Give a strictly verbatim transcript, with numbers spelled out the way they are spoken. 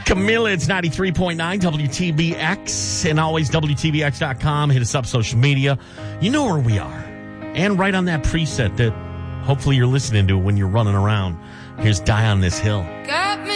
Camilla, it's ninety-three point nine W T B X and always W T B X dot com. Hit us up social media. You know where we are. And right on that preset that hopefully you're listening to when you're running around. Here's Die on This Hill. Go!